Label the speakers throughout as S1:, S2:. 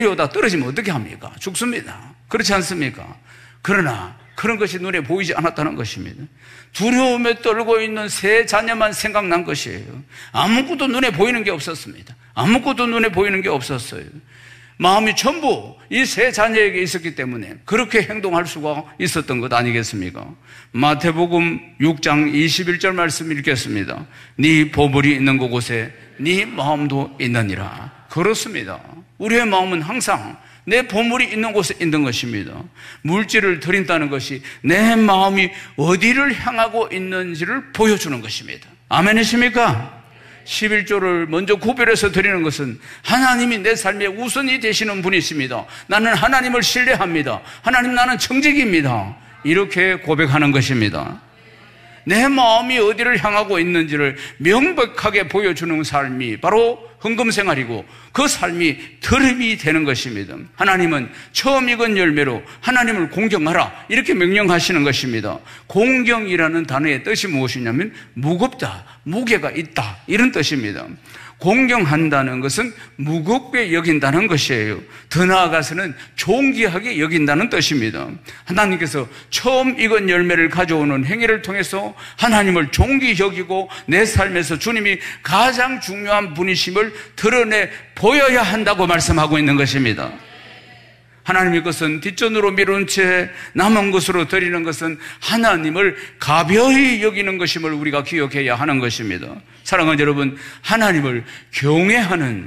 S1: 오다 떨어지면 어떻게 합니까? 죽습니다. 그렇지 않습니까? 그러나 그런 것이 눈에 보이지 않았다는 것입니다. 두려움에 떨고 있는 세 자녀만 생각난 것이에요. 아무것도 눈에 보이는 게 없었습니다. 아무것도 눈에 보이는 게 없었어요. 마음이 전부 이 세 자녀에게 있었기 때문에 그렇게 행동할 수가 있었던 것 아니겠습니까? 마태복음 6장 21절 말씀 읽겠습니다. 네 보물이 있는 곳에 네 마음도 있느니라. 그렇습니다. 우리의 마음은 항상 내 보물이 있는 곳에 있는 것입니다. 물질을 드린다는 것이 내 마음이 어디를 향하고 있는지를 보여주는 것입니다. 아멘이십니까? 11조를 먼저 구별해서 드리는 것은 하나님이 내 삶의 우선이 되시는 분이십니다. 나는 하나님을 신뢰합니다. 하나님, 나는 청직입니다. 이렇게 고백하는 것입니다. 내 마음이 어디를 향하고 있는지를 명백하게 보여주는 삶이 바로 헌금생활이고 그 삶이 드림이 되는 것입니다. 하나님은 처음 익은 열매로 하나님을 공경하라 이렇게 명령하시는 것입니다. 공경이라는 단어의 뜻이 무엇이냐면 무겁다, 무게가 있다 이런 뜻입니다. 공경한다는 것은 무겁게 여긴다는 것이에요. 더 나아가서는 존귀하게 여긴다는 뜻입니다. 하나님께서 처음 익은 열매를 가져오는 행위를 통해서 하나님을 존귀 여기고 내 삶에서 주님이 가장 중요한 분이심을 드러내 보여야 한다고 말씀하고 있는 것입니다. 하나님의 것은 뒷전으로 미룬 채 남은 것으로 드리는 것은 하나님을 가벼이 여기는 것임을 우리가 기억해야 하는 것입니다. 사랑하는 여러분, 하나님을 경외하는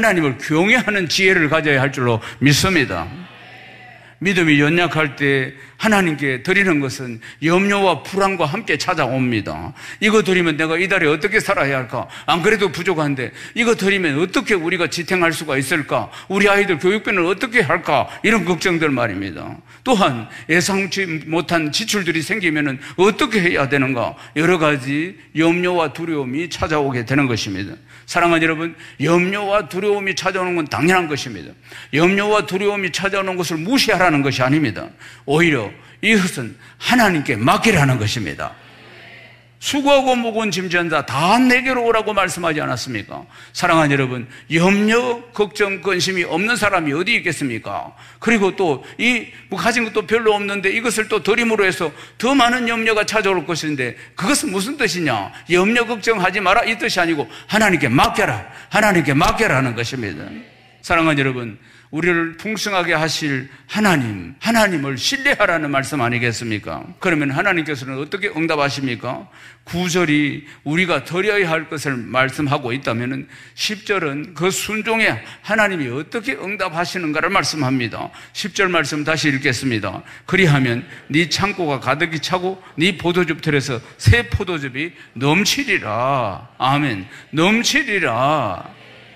S1: 지혜를 가져야 할 줄로 믿습니다. 믿음이 연약할 때 하나님께 드리는 것은 염려와 불안과 함께 찾아옵니다. 이거 드리면 내가 이달에 어떻게 살아야 할까? 안 그래도 부족한데 이거 드리면 어떻게 우리가 지탱할 수가 있을까? 우리 아이들 교육비는 어떻게 할까? 이런 걱정들 말입니다. 또한 예상치 못한 지출들이 생기면 어떻게 해야 되는가? 여러 가지 염려와 두려움이 찾아오게 되는 것입니다. 사랑하는 여러분, 염려와 두려움이 찾아오는 건 당연한 것입니다. 염려와 두려움이 찾아오는 것을 무시하라는 것이 아닙니다. 오히려 이것은 하나님께 맡기라는 것입니다. 수고하고 무거운 짐진 자 다 내게로 오라고 말씀하지 않았습니까? 사랑하는 여러분, 염려, 걱정, 근심이 없는 사람이 어디 있겠습니까? 그리고 또 가진 것도 별로 없는데 이것을 또 드림으로 해서 더 많은 염려가 찾아올 것인데 그것은 무슨 뜻이냐? 염려, 걱정하지 마라 이 뜻이 아니고 하나님께 맡겨라, 하나님께 맡겨라는 것입니다. 사랑하는 여러분, 우리를 풍성하게 하실 하나님을 신뢰하라는 말씀 아니겠습니까? 그러면 하나님께서는 어떻게 응답하십니까? 9절이 우리가 드려야 할 것을 말씀하고 있다면 10절은 그 순종에 하나님이 어떻게 응답하시는가를 말씀합니다. 10절 말씀 다시 읽겠습니다. 그리하면 네 창고가 가득히 차고 네 포도즙 틀에서 새 포도즙이 넘치리라. 아멘. 넘치리라.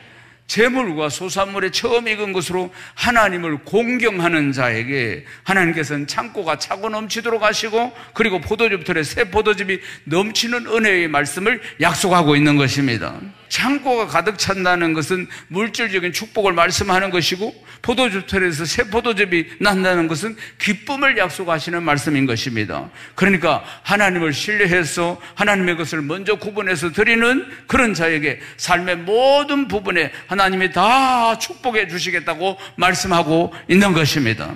S1: 재물과 소산물의 처음 익은 것으로 하나님을 공경하는 자에게 하나님께서는 창고가 차고 넘치도록 하시고 그리고 포도즙 틀에 새 포도즙이 넘치는 은혜의 말씀을 약속하고 있는 것입니다. 창고가 가득 찬다는 것은 물질적인 축복을 말씀하는 것이고 포도즙 틀에서 새 포도즙이 난다는 것은 기쁨을 약속하시는 말씀인 것입니다. 그러니까 하나님을 신뢰해서 하나님의 것을 먼저 구분해서 드리는 그런 자에게 삶의 모든 부분에 하나님이 다 축복해 주시겠다고 말씀하고 있는 것입니다.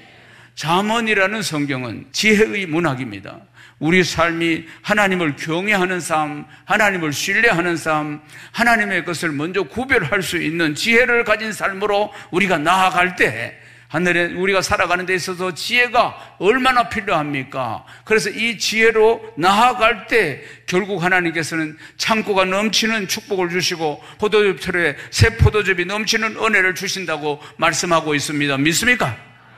S1: 잠언이라는 성경은 지혜의 문학입니다. 우리 삶이 하나님을 경외하는 삶, 하나님을 신뢰하는 삶, 하나님의 것을 먼저 구별할 수 있는 지혜를 가진 삶으로 우리가 나아갈 때 하늘에 우리가 살아가는 데 있어서 지혜가 얼마나 필요합니까? 그래서 이 지혜로 나아갈 때 결국 하나님께서는 창고가 넘치는 축복을 주시고 포도즙 틀에 새 포도즙이 넘치는 은혜를 주신다고 말씀하고 있습니다. 믿습니까?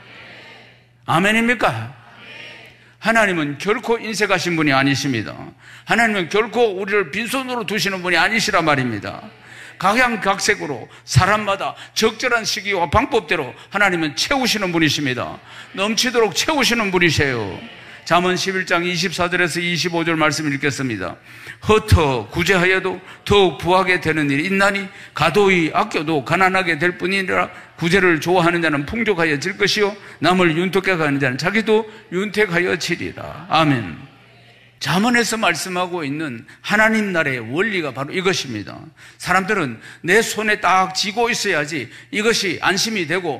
S1: 아멘입니까? 하나님은 결코 인색하신 분이 아니십니다. 하나님은 결코 우리를 빈손으로 두시는 분이 아니시란 말입니다. 각양각색으로 사람마다 적절한 시기와 방법대로 하나님은 채우시는 분이십니다. 넘치도록 채우시는 분이세요. 잠언 11장 24절에서 25절 말씀 읽겠습니다. 흩어 구제하여도 더욱 부하게 되는 일이 있나니 가도히 아껴도 가난하게 될 뿐이라. 구제를 좋아하는 자는 풍족하여 질 것이요 남을 윤택하게 하는 자는 자기도 윤택하여 지리라. 아멘. 잠언에서 말씀하고 있는 하나님 나라의 원리가 바로 이것입니다. 사람들은 내 손에 딱 쥐고 있어야지 이것이 안심이 되고